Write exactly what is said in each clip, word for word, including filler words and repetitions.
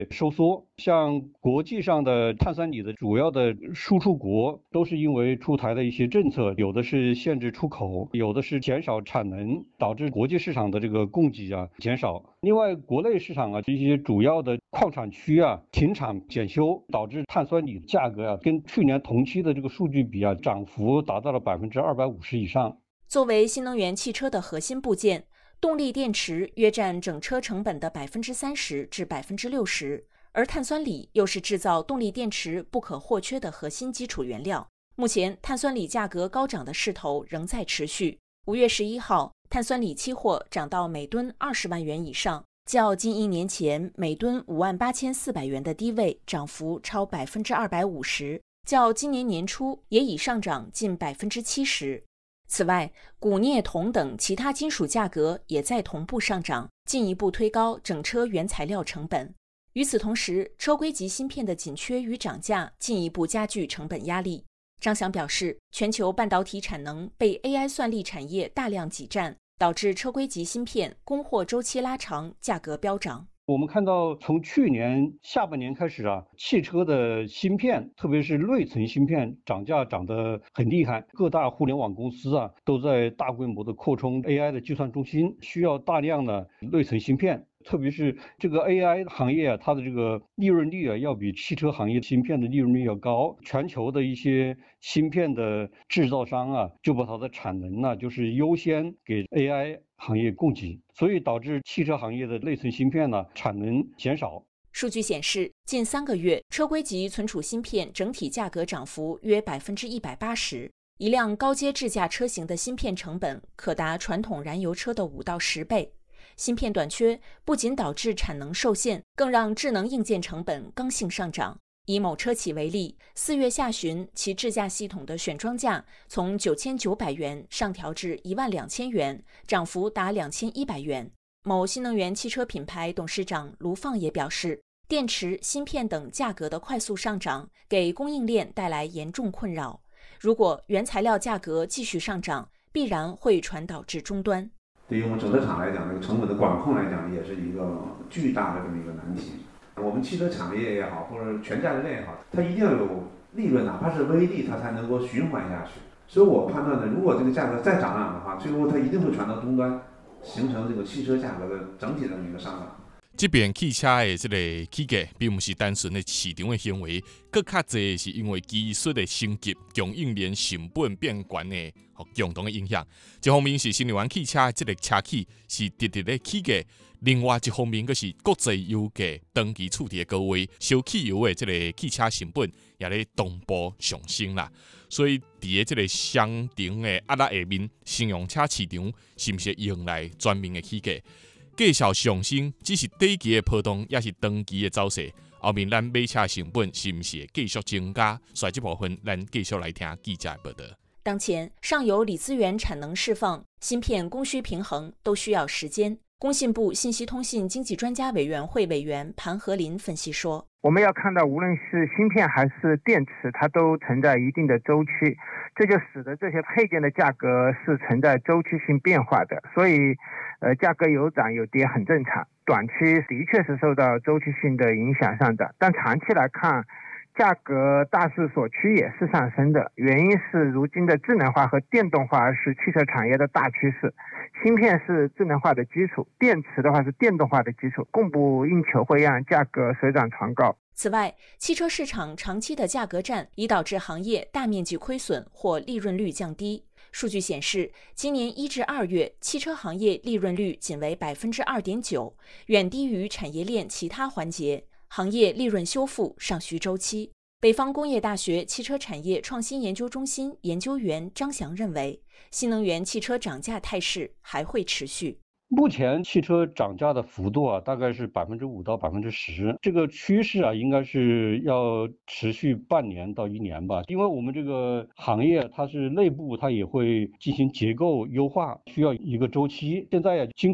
收缩。像国际上的碳酸锂的主要的输出国，都是因为出台的一些政策，有的是限制出口，有的是减少产能，导致国际市场的这个供给啊减少。另外，国内市场啊这些主要的矿产区啊停产检修，导致碳酸锂价格啊跟去年同期的这个数据比啊，涨幅达到了百分之二百五十以上。 作为新能源汽车的核心部件，动力电池约占整车成本的百分之三十至百分之六十，而碳酸锂又是制造动力电池不可或缺的核心基础原料。目前，碳酸锂价格高涨的势头仍在持续。五月十一号，碳酸锂期货涨到每吨二十万元以上，较近一年前每吨五万八千四百元的低位涨幅超百分之二百五十，较今年年初也已上涨近百分之七十。此外，钴、镍、铜等其他金属价格也在同步上涨，进一步推高整车原材料成本。与此同时，车规级芯片的紧缺与涨价进一步加剧成本压力。张翔表示，全球半导体产能被 A I 算力产业大量挤占，导致车规级芯片供货周期拉长，价格飙涨。 我们看到，从去年下半年开始啊，汽车的芯片，特别是内存芯片涨价涨得很厉害。各大互联网公司啊，都在大规模的扩充 A I 的计算中心，需要大量的内存芯片。特别是这个 A I 行业啊，它的这个利润率啊，要比汽车行业芯片的利润率要高。全球的一些芯片的制造商啊，就把它的产能呢、啊，就是优先给 A I 行业供给，所以导致汽车行业的内存芯片呢产能减少。 数据显示，近三个月车规级存储芯片整体价格涨幅约百分之一百八十。一辆高阶智驾车型的芯片成本可达传统燃油车的五到十倍。芯片短缺不仅导致产能受限，更让智能硬件成本刚性上涨。以某车企为例，四月下旬其智驾系统的选装价从九千九百元上调至一万两千元，涨幅达两千一百元。某新能源汽车品牌董事长卢放也表示，电池、芯片等价格的快速上涨，给供应链带来严重困扰。如果原材料价格继续上涨，必然会传导至终端。 对于我们整车厂来讲，这个成本的管控来讲，也是一个巨大的这么一个难题。我们汽车产业也好，或者全价值链也好，它一定要有利润，哪怕是微利，它才能够循环下去。所以我判断呢，如果这个价格再涨涨的话，最后它一定会传到终端，形成这个汽车价格的整体的一个上涨。 这边汽车的这个起价，并不是单纯的市场的行为，更较侪是因为技术的升级、供应链成本变悬的共同的影响。一方面是新能源汽车这个车企是直直的起价，另外一方面则是国际油价长期处伫高位，烧汽油的这个汽车成本也咧同步上升啦。所以伫个这个双重的压力下面，乘用车市场是不是用来全面的起价？继续上升，只是短期的波动，也是长期的走势。后面咱买车成本是不是会继续增加？所以这部分咱继续来听记者的报道。 当前上游锂资源产能释放、芯片供需平衡都需要时间。工信部信息通信经济专家委员会委员盘和林分析说， 我们要看到无论是芯片还是电池，它都存在一定的周期，这就使得这些配件的价格是存在周期性变化的，所以呃，价格有涨有跌很正常。短期的确是受到周期性的影响上涨，但长期来看，价格大势所趋也是上升的。原因是如今的智能化和电动化是汽车产业的大趋势，芯片是智能化的基础，电池的话是电动化的基础，供不应求会让价格水涨船高。 此外，汽车市场长期的价格战已导致行业大面积亏损或利润率降低。数据显示，今年一至二月，汽车行业利润率仅为百分之二点九，远低于产业链其他环节。行业利润修复尚需周期。北方工业大学汽车产业创新研究中心研究员张翔认为，新能源汽车涨价态势还会持续。 目前汽车涨价的幅度啊，大概是百分之五到百分之十，这个趋势啊，应该是要持续半年到一年吧。因为我们这个行业它是内部它也会进行结构优化，需要一个周期。现在呀、啊，经过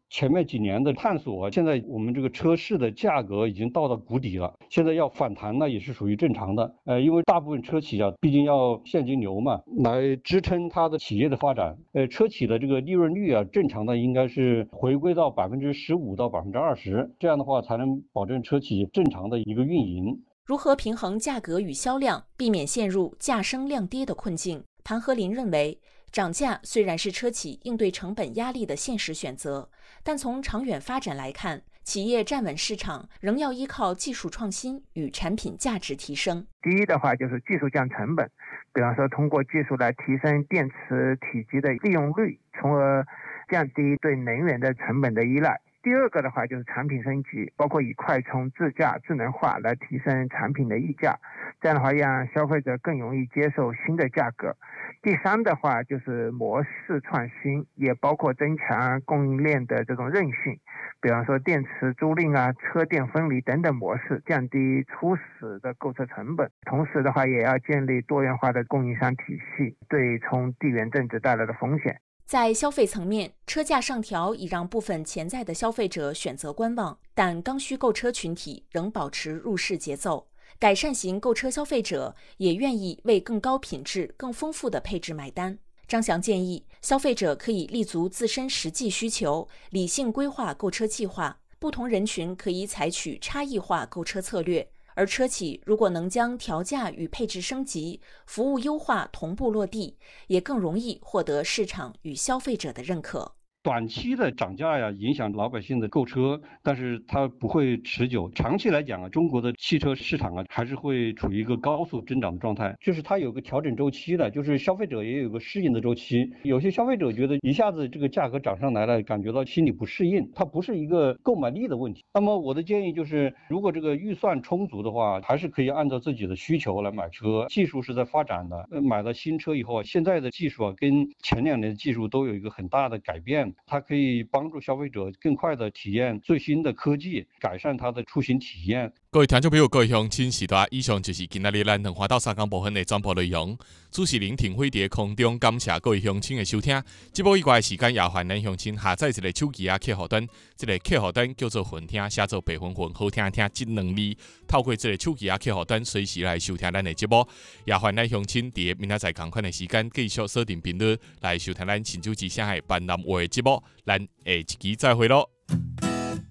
前面几年的探索，现在我们这个车市的价格已经到了谷底了，现在要反弹呢也是属于正常的。呃，因为大部分车企啊，毕竟要现金流嘛，来支撑它的企业的发展。呃，车企的这个利润率啊，正常的应该是回归到百分之十五到百分之二十，这样的话才能保证车企正常的一个运营。 如何平衡价格与销量，避免陷入价升量跌的困境？谭和林认为，涨价虽然是车企应对成本压力的现实选择，但从长远发展来看，企业站稳市场仍要依靠技术创新与产品价值提升。 第一的话就是技术降成本，比方说通过技术来提升电池体积的利用率，从而降低对能源的成本的依赖。第二个的话就是产品升级，包括以快充、自驾、智能化来提升产品的溢价，这样的话让消费者更容易接受新的价格。第三的话就是模式创新，也包括增强供应链的这种韧性，比方说电池租赁啊、车电分离等等模式，降低初始的购车成本。同时的话也要建立多元化的供应商体系，对冲地缘政治带来的风险。 在消费层面，车价上调已让部分潜在的消费者选择观望，但刚需购车群体仍保持入市节奏。改善型购车消费者也愿意为更高品质、更丰富的配置买单。张翔建议，消费者可以立足自身实际需求，理性规划购车计划。不同人群可以采取差异化购车策略，而车企如果能将调价与配置升级、服务优化同步落地，也更容易获得市场与消费者的认可。 短期的涨价呀，影响老百姓的购车，但是它不会持久。长期来讲啊，中国的汽车市场啊，还是会处于一个高速增长的状态，就是它有个调整周期的，就是消费者也有个适应的周期。有些消费者觉得一下子这个价格涨上来了，感觉到心里不适应，它不是一个购买力的问题。那么我的建议就是，如果这个预算充足的话，还是可以按照自己的需求来买车。技术是在发展的，买了新车以后，现在的技术啊，跟前两年的技术都有一个很大的改变。它可以帮助消费者更快地体验最新的科技，改善它的出行体验。 各位听众朋友，各位乡亲，时代以上就是今仔日咱两花到三港部分的全部内容。主持人停飞伫空中，感谢各位乡亲的收听。节目以外的时间，也欢迎咱乡亲下载一个手机啊客户端，这个客户端叫做混听，写做白混混，好听听这两字。透过这个手机啊客户端，随时来收听咱的节目。也欢迎咱乡亲伫明仔载同款的时间，继续锁定频率来收听咱新主之声的闽南话节目。咱下一期再会咯。